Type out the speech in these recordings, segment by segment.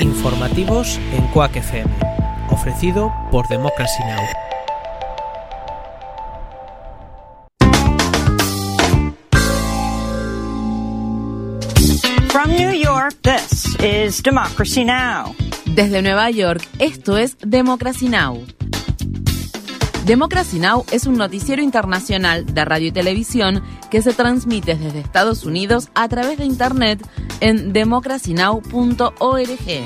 Informativos en Quack FM, ofrecido por Democracy Now! From New York, this is Democracy Now! Desde Nueva York, esto es Democracy Now! Democracy Now! Es un noticiero internacional de radio y televisión que se transmite desde Estados Unidos a través de Internet en democracynow.org.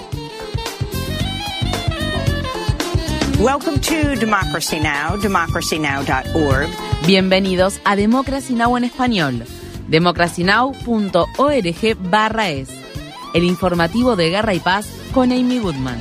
Welcome to Democracy Now!, democracynow.org. Bienvenidos a Democracy Now! En español, democracynow.org/es. El informativo de Guerra y Paz con Amy Goodman.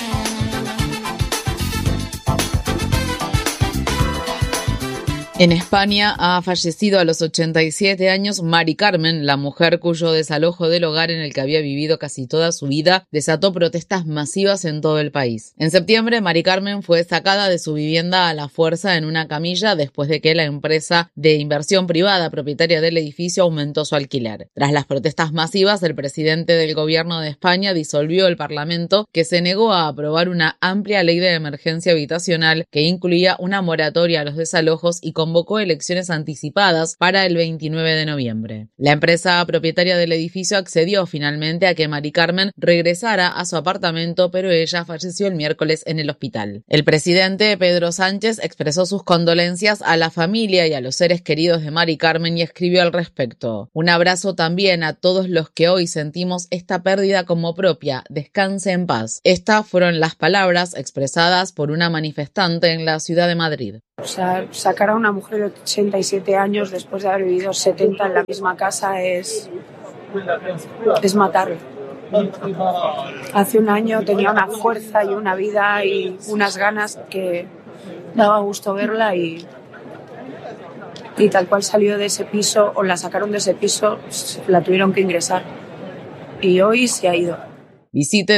En España ha fallecido a los 87 años Mari Carmen, la mujer cuyo desalojo del hogar en el que había vivido casi toda su vida desató protestas masivas en todo el país. En septiembre, Mari Carmen fue sacada de su vivienda a la fuerza en una camilla después de que la empresa de inversión privada propietaria del edificio aumentó su alquiler. Tras las protestas masivas, el presidente del gobierno de España disolvió el Parlamento, que se negó a aprobar una amplia ley de emergencia habitacional que incluía una moratoria a los desalojos y convocó elecciones anticipadas para el 29 de noviembre. La empresa propietaria del edificio accedió finalmente a que Mari Carmen regresara a su apartamento, pero ella falleció el miércoles en el hospital. El presidente Pedro Sánchez expresó sus condolencias a la familia y a los seres queridos de Mari Carmen y escribió al respecto: un abrazo también a todos los que hoy sentimos esta pérdida como propia. Descanse en paz. Estas fueron las palabras expresadas por una manifestante en la ciudad de Madrid. O sea, sacar a una mujer de 87 años después de haber vivido 70 en la misma casa es matarla. Hace un año tenía una fuerza y una vida y unas ganas que daba gusto verla y tal cual salió de ese piso o la sacaron de ese piso, la tuvieron que ingresar y hoy se ha ido. Visite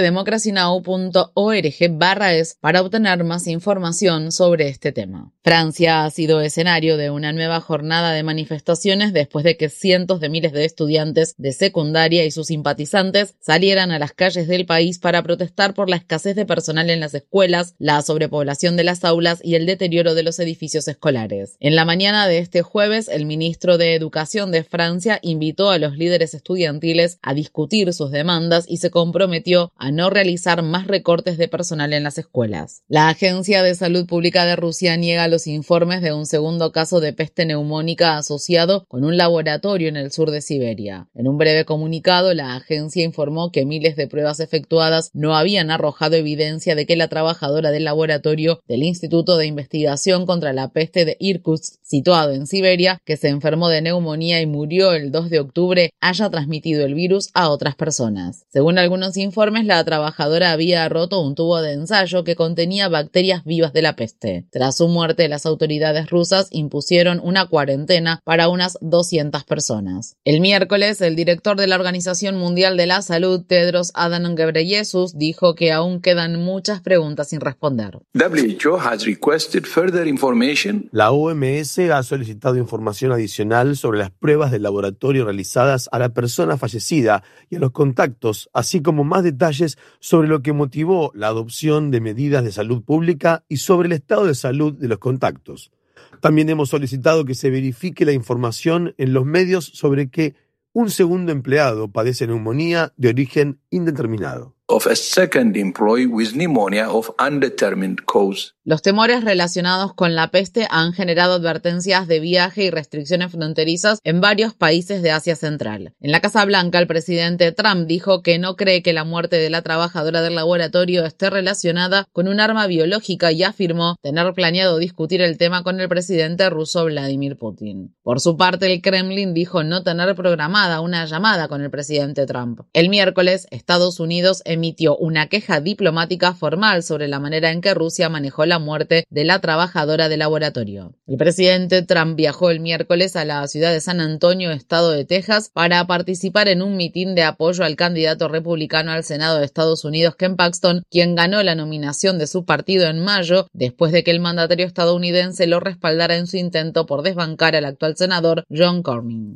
democracynow.org/es para obtener más información sobre este tema. Francia ha sido escenario de una nueva jornada de manifestaciones después de que cientos de miles de estudiantes de secundaria y sus simpatizantes salieran a las calles del país para protestar por la escasez de personal en las escuelas, la sobrepoblación de las aulas y el deterioro de los edificios escolares. En la mañana de este jueves, el ministro de Educación de Francia invitó a los líderes estudiantiles a discutir sus demandas y se comprometió a no realizar más recortes de personal en las escuelas. La Agencia de Salud Pública de Rusia niega los informes de un segundo caso de peste neumónica asociado con un laboratorio en el sur de Siberia. En un breve comunicado, la agencia informó que miles de pruebas efectuadas no habían arrojado evidencia de que la trabajadora del laboratorio del Instituto de Investigación contra la Peste de Irkutsk, situado en Siberia, que se enfermó de neumonía y murió el 2 de octubre, haya transmitido el virus a otras personas. Según algunos informes, la trabajadora había roto un tubo de ensayo que contenía bacterias vivas de la peste. Tras su muerte, las autoridades rusas impusieron una cuarentena para unas 200 personas. El miércoles, el director de la Organización Mundial de la Salud, Tedros Adhanom Ghebreyesus, dijo que aún quedan muchas preguntas sin responder. La OMS ha solicitado información adicional sobre las pruebas de laboratorio realizadas a la persona fallecida y a los contactos, así como más detalles sobre lo que motivó la adopción de medidas de salud pública y sobre el estado de salud de los contactos. También hemos solicitado que se verifique la información en los medios sobre que un segundo empleado padece neumonía de origen indeterminado. Los temores relacionados con la peste han generado advertencias de viaje y restricciones fronterizas en varios países de Asia Central. En la Casa Blanca, el presidente Trump dijo que no cree que la muerte de la trabajadora del laboratorio esté relacionada con un arma biológica y afirmó tener planeado discutir el tema con el presidente ruso Vladimir Putin. Por su parte, el Kremlin dijo no tener programada una llamada con el presidente Trump. El miércoles, Estados Unidos emitió una queja diplomática formal sobre la manera en que Rusia manejó la la muerte de la trabajadora del laboratorio. El presidente Trump viajó el miércoles a la ciudad de San Antonio, estado de Texas, para participar en un mitin de apoyo al candidato republicano al Senado de Estados Unidos, Ken Paxton, quien ganó la nominación de su partido en mayo, después de que el mandatario estadounidense lo respaldara en su intento por desbancar al actual senador John Cornyn.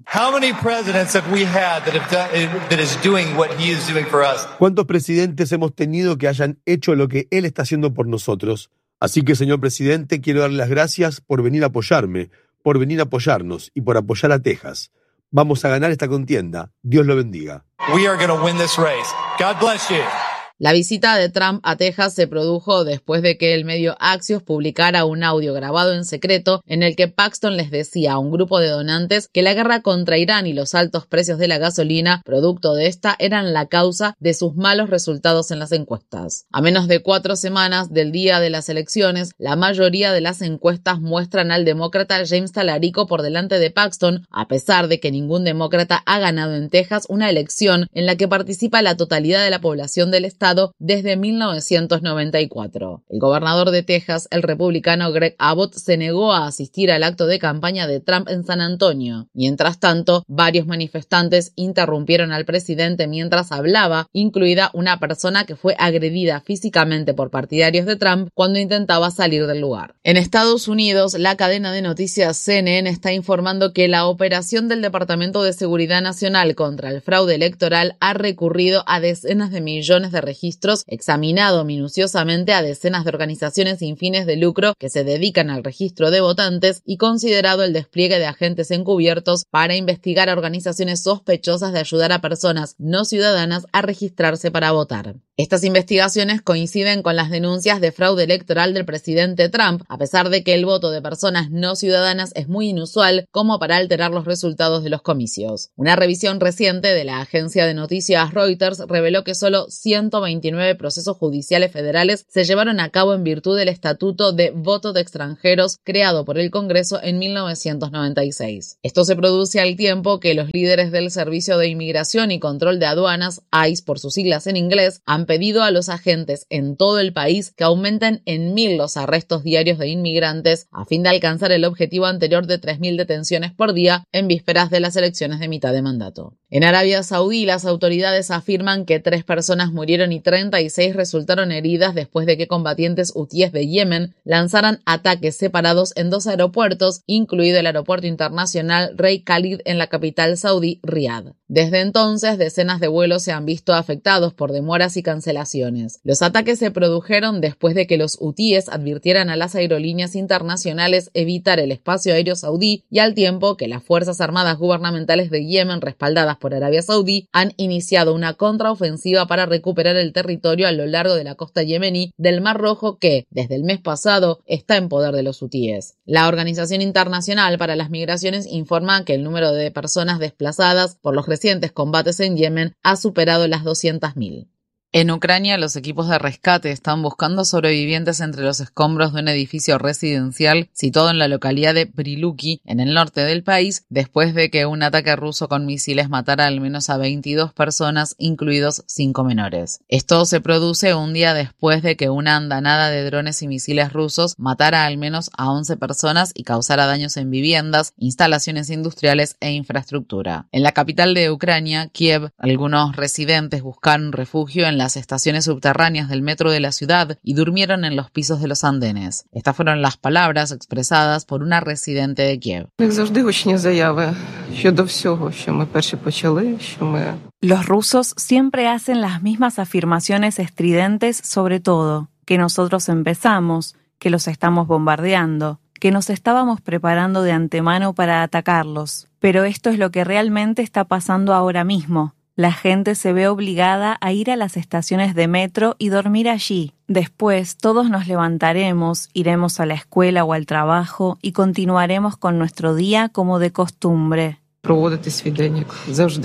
¿Cuántos presidentes hemos tenido que hayan hecho lo que él está haciendo por nosotros? Así que, señor presidente, quiero darle las gracias por venir a apoyarme, por venir a apoyarnos y por apoyar a Texas. Vamos a ganar esta contienda. Dios lo bendiga. We are going to win this race. God bless you. La visita de Trump a Texas se produjo después de que el medio Axios publicara un audio grabado en secreto en el que Paxton les decía a un grupo de donantes que la guerra contra Irán y los altos precios de la gasolina, producto de esta, eran la causa de sus malos resultados en las encuestas. A menos de 4 semanas del día de las elecciones, la mayoría de las encuestas muestran al demócrata James Talarico por delante de Paxton, a pesar de que ningún demócrata ha ganado en Texas una elección en la que participa la totalidad de la población del estado desde 1994. El gobernador de Texas, el republicano Greg Abbott, se negó a asistir al acto de campaña de Trump en San Antonio. Mientras tanto, varios manifestantes interrumpieron al presidente mientras hablaba, incluida una persona que fue agredida físicamente por partidarios de Trump cuando intentaba salir del lugar. En Estados Unidos, la cadena de noticias CNN está informando que la operación del Departamento de Seguridad Nacional contra el fraude electoral ha recurrido a decenas de millones de registros, examinado minuciosamente a decenas de organizaciones sin fines de lucro que se dedican al registro de votantes y considerado el despliegue de agentes encubiertos para investigar a organizaciones sospechosas de ayudar a personas no ciudadanas a registrarse para votar. Estas investigaciones coinciden con las denuncias de fraude electoral del presidente Trump, a pesar de que el voto de personas no ciudadanas es muy inusual como para alterar los resultados de los comicios. Una revisión reciente de la agencia de noticias Reuters reveló que solo 129 procesos judiciales federales se llevaron a cabo en virtud del Estatuto de Voto de Extranjeros creado por el Congreso en 1996. Esto se produce al tiempo que los líderes del Servicio de Inmigración y Control de Aduanas, ICE por sus siglas en inglés, han pedido a los agentes en todo el país que aumenten en 1.000 los arrestos diarios de inmigrantes a fin de alcanzar el objetivo anterior de 3.000 detenciones por día en vísperas de las elecciones de mitad de mandato. En Arabia Saudí, las autoridades afirman que 3 personas murieron y 36 resultaron heridas después de que combatientes hutíes de Yemen lanzaran ataques separados en 2 aeropuertos, incluido el aeropuerto internacional Rey Khalid en la capital saudí, Riad. Desde entonces, decenas de vuelos se han visto afectados por demoras y cancelaciones. Los ataques se produjeron después de que los hutíes advirtieran a las aerolíneas internacionales evitar el espacio aéreo saudí y al tiempo que las Fuerzas Armadas Gubernamentales de Yemen, respaldadas por Arabia Saudí, han iniciado una contraofensiva para recuperar el territorio a lo largo de la costa yemení del Mar Rojo que, desde el mes pasado, está en poder de los hutíes. La Organización Internacional para las Migraciones informa que el número de personas desplazadas por los recientes combates en Yemen ha superado las 200.000. En Ucrania, los equipos de rescate están buscando sobrevivientes entre los escombros de un edificio residencial situado en la localidad de Priluki, en el norte del país, después de que un ataque ruso con misiles matara al menos a 22 personas, incluidos 5 menores. Esto se produce un día después de que una andanada de drones y misiles rusos matara al menos a 11 personas y causara daños en viviendas, instalaciones industriales e infraestructura. En la capital de Ucrania, Kiev, algunos residentes buscaron refugio en las estaciones subterráneas del metro de la ciudad y durmieron en los pisos de los andenes. Estas fueron las palabras expresadas por una residente de Kiev. Los rusos siempre hacen las mismas afirmaciones estridentes sobre todo, que nosotros empezamos, que los estamos bombardeando, que nos estábamos preparando de antemano para atacarlos. Pero esto es lo que realmente está pasando ahora mismo. La gente se ve obligada a ir a las estaciones de metro y dormir allí. Después todos nos levantaremos, iremos a la escuela o al trabajo y continuaremos con nuestro día como de costumbre.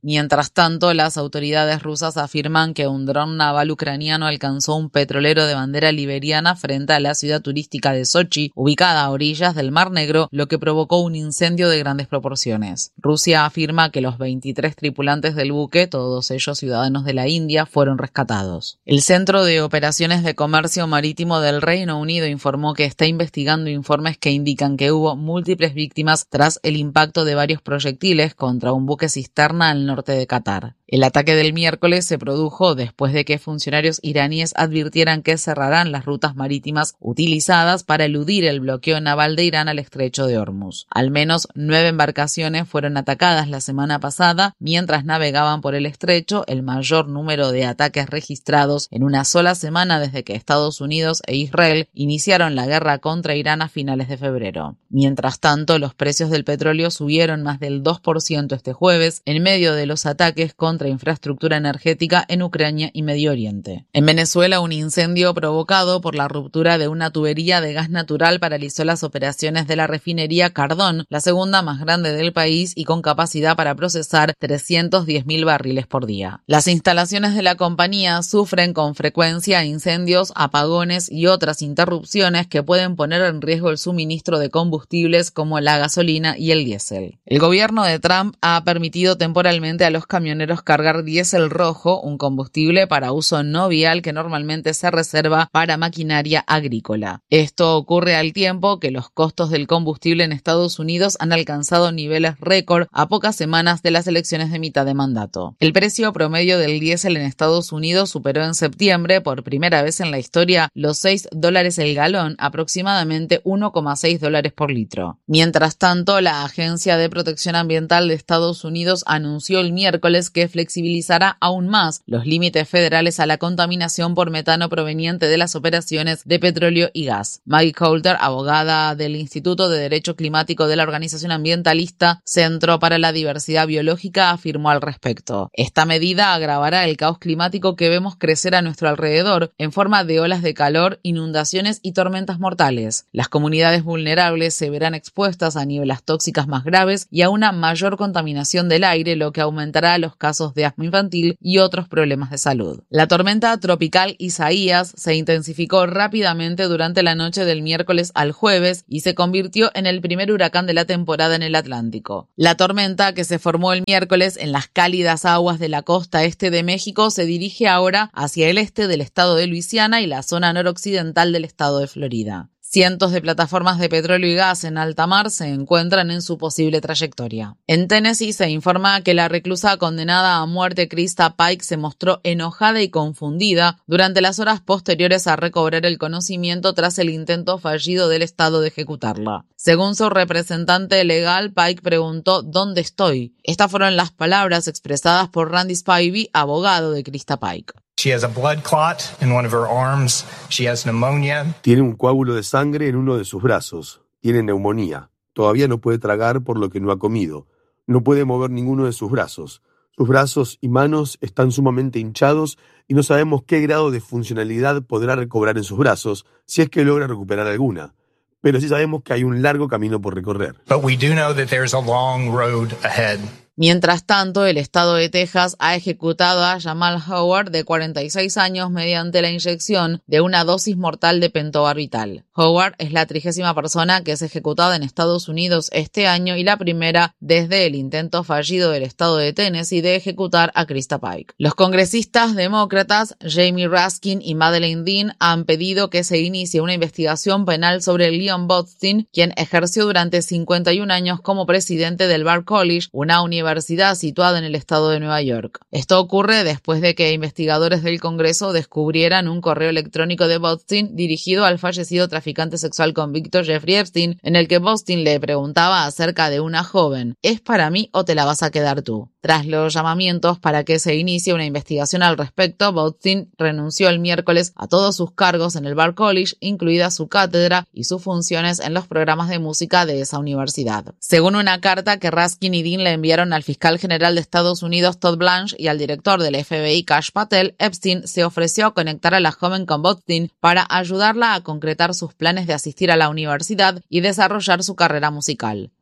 Mientras tanto, las autoridades rusas afirman que un dron naval ucraniano alcanzó un petrolero de bandera liberiana frente a la ciudad turística de Sochi, ubicada a orillas del Mar Negro, lo que provocó un incendio de grandes proporciones. Rusia afirma que los 23 tripulantes del buque, todos ellos ciudadanos de la India, fueron rescatados. El Centro de Operaciones de Comercio Marítimo del Reino Unido informó que está investigando informes que indican que hubo múltiples víctimas tras el impacto de varios proyectiles contra un buque cisterna al norte de Qatar. El ataque del miércoles se produjo después de que funcionarios iraníes advirtieran que cerrarán las rutas marítimas utilizadas para eludir el bloqueo naval de Irán al estrecho de Hormuz. Al menos 9 embarcaciones fueron atacadas la semana pasada mientras navegaban por el estrecho, el mayor número de ataques registrados en una sola semana desde que Estados Unidos e Israel iniciaron la guerra contra Irán a finales de febrero. Mientras tanto, los precios del petróleo subieron más del 2% este jueves en medio de los ataques contra infraestructura energética en Ucrania y Medio Oriente. En Venezuela, un incendio provocado por la ruptura de una tubería de gas natural paralizó las operaciones de la refinería Cardón, la segunda más grande del país y con capacidad para procesar 310.000 barriles por día. Las instalaciones de la compañía sufren con frecuencia incendios, apagones y otras interrupciones que pueden poner en riesgo el suministro de combustibles como la gasolina y el diésel. El gobierno de Trump ha permitido temporalmente a los camioneros cargar diésel rojo, un combustible para uso no vial que normalmente se reserva para maquinaria agrícola. Esto ocurre al tiempo que los costos del combustible en Estados Unidos han alcanzado niveles récord a pocas semanas de las elecciones de mitad de mandato. El precio promedio del diésel en Estados Unidos superó en septiembre por primera vez en la historia los $6 el galón, aproximadamente $1,6 por litro. Mientras tanto, la Agencia de Protección Ambiental de Estados Unidos anunció el miércoles que flexibilizará aún más los límites federales a la contaminación por metano proveniente de las operaciones de petróleo y gas. Maggie Coulter, abogada del Instituto de Derecho Climático de la organización ambientalista Centro para la Diversidad Biológica, afirmó al respecto: esta medida agravará el caos climático que vemos crecer a nuestro alrededor en forma de olas de calor, inundaciones y tormentas mortales. Las comunidades vulnerables se verán expuestas a nieblas tóxicas más graves y a una mayor contaminación del aire, lo que aumentará los casos de asma infantil y otros problemas de salud. La tormenta tropical Isaías se intensificó rápidamente durante la noche del miércoles al jueves y se convirtió en el primer huracán de la temporada en el Atlántico. La tormenta, que se formó el miércoles en las cálidas aguas de la costa este de México, se dirige ahora hacia el este del estado de Luisiana y la zona noroccidental del estado de Florida. Cientos de plataformas de petróleo y gas en alta mar se encuentran en su posible trayectoria. En Tennessee se informa que la reclusa condenada a muerte Krista Pike se mostró enojada y confundida durante las horas posteriores a recobrar el conocimiento tras el intento fallido del Estado de ejecutarla. Según su representante legal, Pike preguntó ¿dónde estoy? Estas fueron las palabras expresadas por Randy Spivey, abogado de Krista Pike. She has a blood clot in one of her arms. She has pneumonia. Tiene un coágulo de sangre en uno de sus brazos. Tiene neumonía. Todavía no puede tragar por lo que no ha comido. No puede mover ninguno de sus brazos. Sus brazos y manos están sumamente hinchados y no sabemos qué grado de funcionalidad podrá recobrar en sus brazos, si es que logra recuperar alguna. Pero sí sabemos que hay un largo camino por recorrer. But we do know that there's a long road ahead. Mientras tanto, el estado de Texas ha ejecutado a Jamal Howard, de 46 años, mediante la inyección de una dosis mortal de pentobarbital. Howard es la 30ª persona que es ejecutada en Estados Unidos este año y la primera desde el intento fallido del estado de Tennessee de ejecutar a Krista Pike. Los congresistas demócratas Jamie Raskin y Madeleine Dean han pedido que se inicie una investigación penal sobre Leon Botstein, quien ejerció durante 51 años como presidente del Bard College, una universidad situada en el estado de Nueva York. Esto ocurre después de que investigadores del Congreso descubrieran un correo electrónico de Botstein dirigido al fallecido traficante sexual convicto Jeffrey Epstein, en el que Botstein le preguntaba acerca de una joven: ¿es para mí o te la vas a quedar tú? Tras los llamamientos para que se inicie una investigación al respecto, Botstein renunció el miércoles a todos sus cargos en el Bard College, incluida su cátedra y sus funciones en los programas de música de esa universidad. Según una carta que Raskin y Dean le enviaron al fiscal general de Estados Unidos Todd Blanche y al director del FBI Kash Patel, Epstein se ofreció a conectar a la joven con Botstein para ayudarla a concretar sus planes de asistir a la universidad y desarrollar su carrera musical.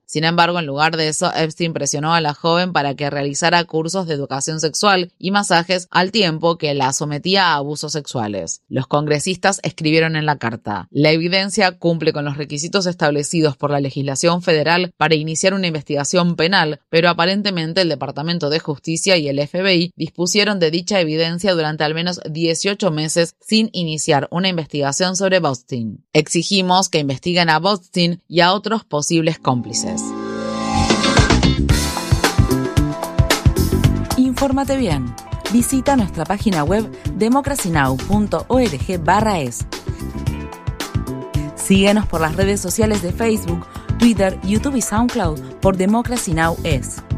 Sin embargo, en lugar de eso, Epstein presionó a la joven para que realizara cursos de educación sexual y masajes al tiempo que la sometía a abusos sexuales. Los congresistas escribieron en la carta: la evidencia cumple con los requisitos establecidos por la legislación federal para iniciar una investigación penal, pero aparentemente el Departamento de Justicia y el FBI dispusieron de dicha evidencia durante al menos 18 meses sin iniciar una investigación sobre Botstein. Exigimos que investiguen a Botstein y a otros posibles cómplices. Infórmate bien. Visita nuestra página web democracynow.org/es. Síguenos por las redes sociales de Facebook, Twitter, YouTube y SoundCloud por Democracy Now! Es.